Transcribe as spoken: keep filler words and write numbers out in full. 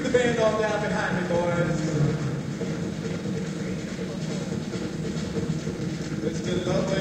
the band on down behind me, boys. Let's get it up.